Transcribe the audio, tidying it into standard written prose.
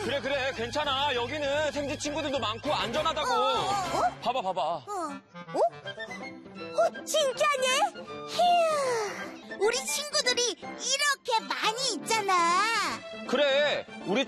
그래, 괜찮아. 여기는 생쥐 친구들도 많고 안전하다고. 봐봐. 진짜네? 휴, 우리 친구들이 이렇게 많이 있잖아. 그래, 우리